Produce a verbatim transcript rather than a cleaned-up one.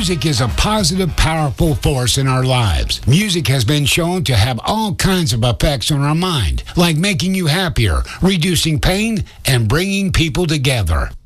Music is a positive, powerful force in our lives. Music has been shown to have all kinds of effects on our mind, like making you happier, reducing pain, and bringing people together.